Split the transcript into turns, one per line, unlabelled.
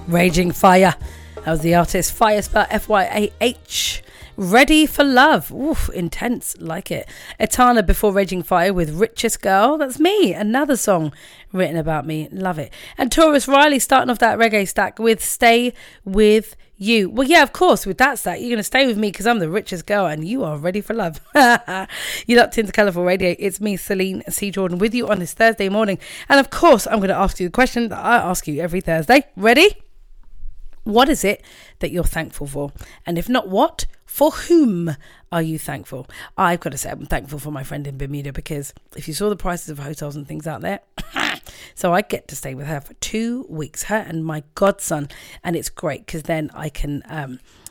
Raging Fire. That was the artist. Fire spelled F-Y-A-H. Ready for Love. Oof, intense. Like it. Etana before Raging Fire with Richest Girl. That's me. Another song written about me. Love it. And Taurus Riley starting off that reggae stack with Stay With You. Well, yeah, of course, with that stack, you're going to stay with me because I'm the richest girl and you are ready for love. You're locked into Colourful Radio. It's me, Celine C. Jordan, with you on this Thursday morning. And of course, I'm going to ask you the question that I ask you every Thursday. Ready? What is it that you're thankful for? And if not what, for whom are you thankful? I've got to say I'm thankful for my friend in Bermuda, because if you saw the prices of hotels and things out there, so I get to stay with her for 2 weeks, her and my godson, and it's great because then I can